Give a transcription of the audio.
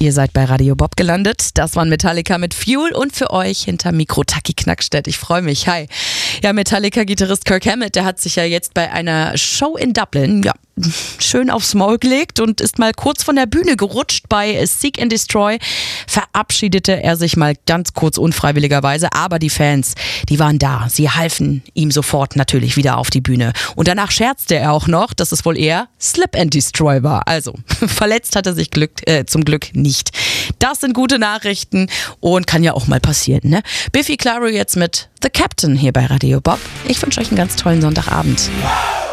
Ihr seid bei Radio Bob gelandet. Das waren Metallica mit Fuel und für euch hinter Mikro Taki Knackstedt. Ich freue mich. Hi. Ja, Metallica-Gitarrist Kirk Hammett, der hat sich ja jetzt bei einer Show in Dublin, schön aufs Maul gelegt und ist mal kurz von der Bühne gerutscht. Bei Seek and Destroy verabschiedete er sich mal ganz kurz unfreiwilligerweise, aber die Fans, die waren da. Sie halfen ihm sofort natürlich wieder auf die Bühne. Und danach scherzte er auch noch, dass es wohl eher Slip and Destroy war. Also, verletzt hat er sich zum Glück nicht. Das sind gute Nachrichten und kann ja auch mal passieren, ne? Biffy Clyro jetzt mit The Captain hier bei Radio Bob. Ich wünsche euch einen ganz tollen Sonntagabend.